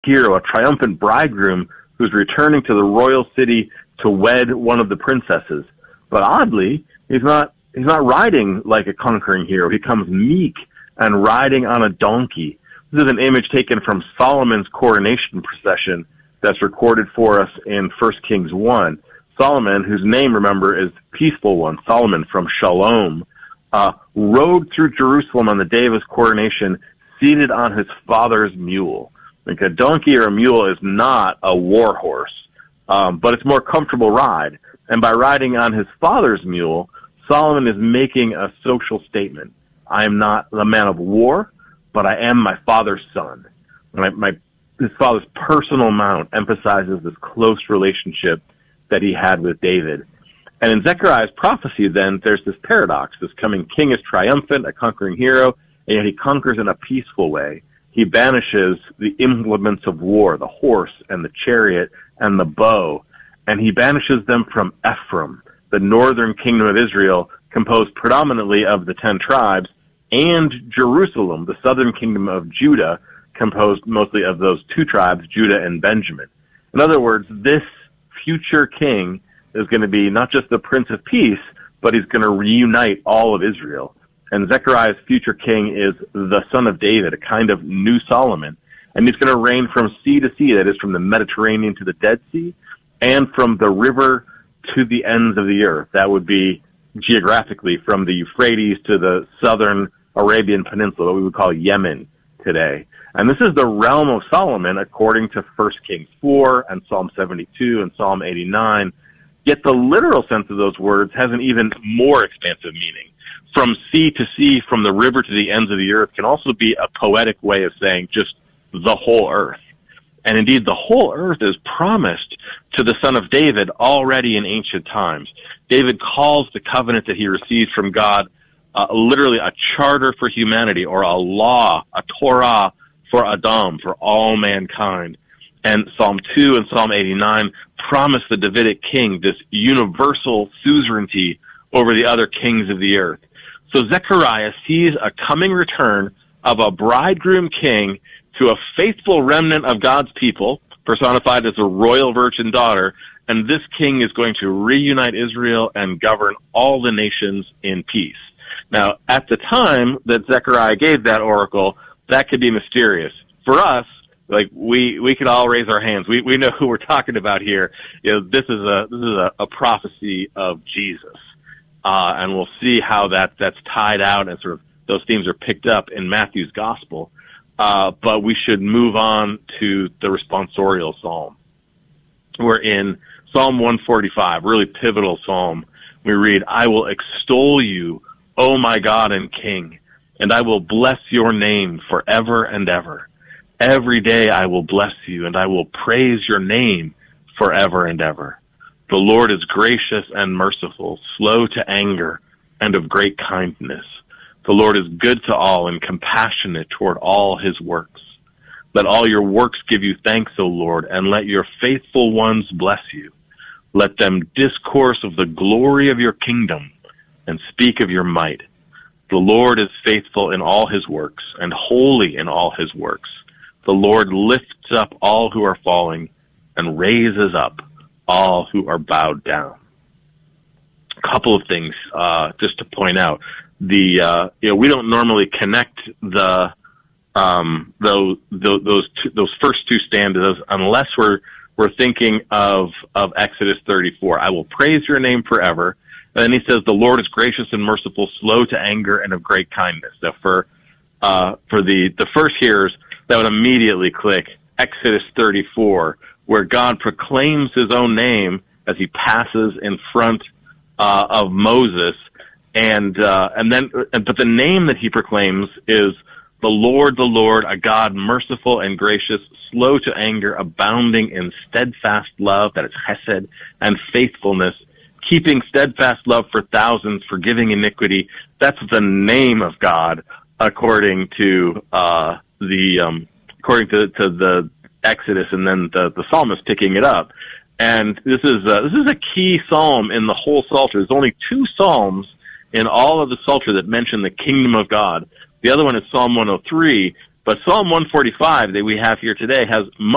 hero, a triumphant bridegroom who's returning to the royal city to wed one of the princesses. But oddly, he's not riding like a conquering hero. He comes meek and riding on a donkey. This is an image taken from Solomon's coronation procession that's recorded for us in 1 Kings 1. Solomon, whose name, remember, is Peaceful One, Solomon from Shalom, rode through Jerusalem on the day of his coronation, seated on his father's mule. Like a donkey or a mule is not a war horse, but it's a more comfortable ride. And by riding on his father's mule, Solomon is making a social statement. I am not a man of war, but I am my father's son. His father's personal mount emphasizes this close relationship that he had with David. And in Zechariah's prophecy, then, there's this paradox. This coming king is triumphant, a conquering hero, and yet he conquers in a peaceful way. He banishes the implements of war, the horse and the chariot and the bow, and he banishes them from Ephraim, the northern kingdom of Israel, composed predominantly of the 10 tribes, and Jerusalem, the southern kingdom of Judah, composed mostly of those 2 tribes, Judah and Benjamin. In other words, this future king is going to be not just the Prince of Peace, but he's going to reunite all of Israel. And Zechariah's future king is the son of David, a kind of new Solomon. And he's going to reign from sea to sea, that is, from the Mediterranean to the Dead Sea, and from the river to the ends of the earth. That would be geographically from the Euphrates to the southern Arabian Peninsula, what we would call Yemen today. And this is the realm of Solomon according to 1 Kings 4 and Psalm 72 and Psalm 89. Yet the literal sense of those words has an even more expansive meaning. From sea to sea, from the river to the ends of the earth can also be a poetic way of saying just the whole earth. And indeed, the whole earth is promised to the son of David already in ancient times. David calls the covenant that he received from God literally a charter for humanity, or a law, a Torah for Adam, for all mankind. And Psalm 2 and Psalm 89 promise the Davidic king this universal suzerainty over the other kings of the earth. So Zechariah sees a coming return of a bridegroom king to a faithful remnant of God's people, personified as a royal virgin daughter, and this king is going to reunite Israel and govern all the nations in peace. Now, at the time that Zechariah gave that oracle, that could be mysterious. For us, like, we could all raise our hands. We know who we're talking about here. You know, this is a prophecy of Jesus. And we'll see how that's tied out and sort of those themes are picked up in Matthew's gospel. But we should move on to the responsorial psalm. We're in Psalm 145, really pivotal psalm. We read, I will extol you, O my God and King, and I will bless your name forever and ever. Every day I will bless you, and I will praise your name forever and ever. The Lord is gracious and merciful, slow to anger, and of great kindness. The Lord is good to all and compassionate toward all his works. Let all your works give you thanks, O Lord, and let your faithful ones bless you. Let them discourse of the glory of your kingdom and speak of your might. The Lord is faithful in all his works and holy in all his works. The Lord lifts up all who are falling and raises up all who are bowed down. A couple of things just to point out. We don't normally connect those first 2 stanzas unless we're thinking of Exodus 34. I will praise your name forever. And then he says, the Lord is gracious and merciful, slow to anger, and of great kindness. Now for the first hearers, that would immediately click Exodus 34, where God proclaims his own name as he passes in front of Moses, but the name that he proclaims is the Lord, a God merciful and gracious, slow to anger, abounding in steadfast love, that is chesed, and faithfulness, keeping steadfast love for thousands, forgiving iniquity. That's the name of God, according to the Exodus, and then the psalmist picking it up. And this is a key psalm in the whole Psalter. There's only 2 psalms in all of the Psalter that mention the kingdom of God. The other one is Psalm 103, but Psalm 145 that we have here today has